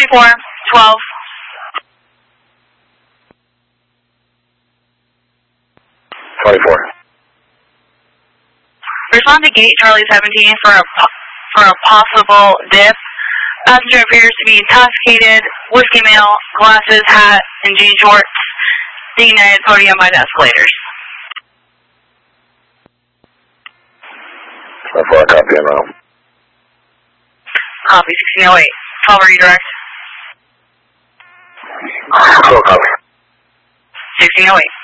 24, 12. Respond to gate Charlie 17 for a possible dip. Passenger appears to be intoxicated, whiskey male, glasses, hat, and jean shorts. Designated podium by the escalators. 24, copy and roll. Copy, 1608. 12 redirect. Copy. 1608.